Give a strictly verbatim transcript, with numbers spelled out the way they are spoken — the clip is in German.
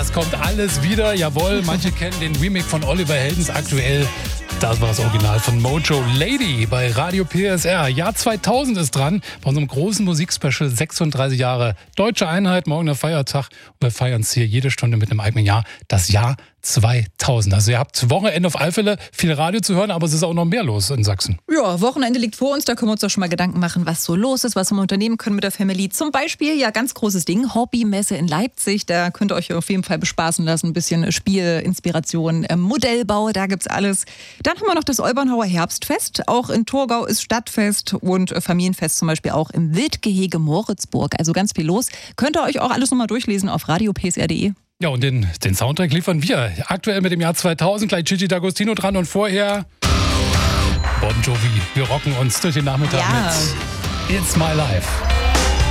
Es kommt alles wieder, jawohl. Manche kennen den Remake von Oliver Heldens aktuell. Das war das Original von Mojo. Lady bei Radio P S R. Jahr zweitausend ist dran. Bei unserem großen Musikspecial sechsunddreißig Jahre Deutsche Einheit. Morgen der Feiertag. Und wir feiern es hier jede Stunde mit einem eigenen Jahr. Das Jahr zweitausend. Also ihr habt Wochenende auf alle Fälle viel Radio zu hören, aber es ist auch noch mehr los in Sachsen. Ja, Wochenende liegt vor uns. Da können wir uns doch schon mal Gedanken machen, was so los ist, was wir unternehmen können mit der Family. Zum Beispiel, ja, ganz großes Ding, Hobbymesse in Leipzig. Da könnt ihr euch auf jeden Fall bespaßen lassen. Ein bisschen Spiel, Inspiration, Modellbau, da gibt's alles. Dann haben wir noch das Olbernhauer Herbstfest. Auch in Thurgau ist Stadtfest und Familienfest zum Beispiel auch im Wildgehege Moritzburg. Also ganz viel los. Könnt ihr euch auch alles nochmal durchlesen auf radio p s r punkt d e. Ja, und den, den Soundtrack liefern wir aktuell mit dem Jahr zweitausend. Gleich Gigi D'Agostino dran und vorher Bon Jovi. Wir rocken uns durch den Nachmittag ja. mit It's My Life.